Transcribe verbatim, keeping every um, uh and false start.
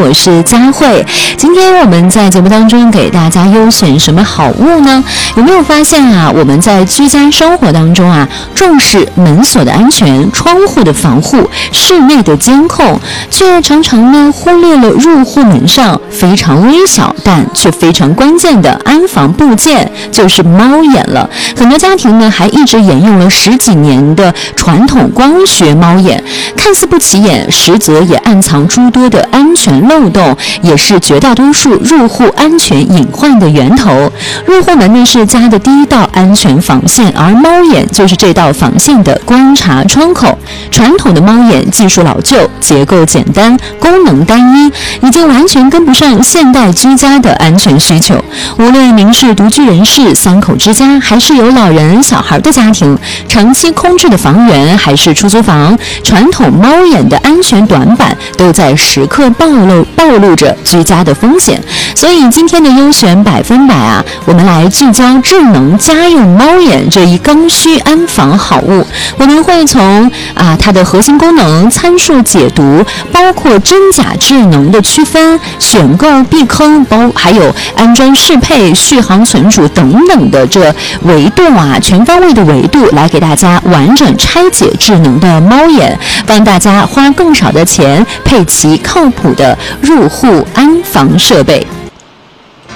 我是佳慧。今天我们在节目当中给大家优选什么好物呢？有没有发现啊，我们在居家生活当中啊，重视门锁的安全、窗户的防护、室内的监控，却常常呢忽略了入户门上非常微小但却非常关键的安防部件，就是猫眼了。很多家庭呢还一直沿用了十几年的传统光学猫眼，看似不起眼，实则也暗藏诸多的安全漏洞，也是绝大多数入户安全隐患的源头。入户门呢是家的第一道安全防线，而猫眼就是这道防线的观察窗口。传统的猫眼技术老旧，结构简单，功能单一，已经完全跟不上现代居家的安全需求。无论您是独居人士、三口之家，还是有老人小孩的家庭，长期空置的房源还是出租房，传统猫眼的安全短板都在时刻暴露暴露着居家的风险。所以今天的优选百分百啊，我们来聚焦智能家用猫眼这一刚需安防好物。我们会从啊它的核心功能、参数解读，包括真假智能的区分、选购避坑，包还有安装适配、续航存储等等的这维度啊，全方位的维度来给大家完整拆解智能的猫眼，帮大家花更少的钱配齐靠谱的入户安防设备。